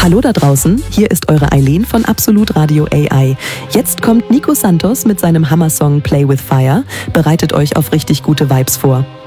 Hallo da draußen, hier ist eure Eileen von Absolut Radio AI. Jetzt kommt Nico Santos mit seinem Hammer-Song Play with Fire. Bereitet euch auf richtig gute Vibes vor.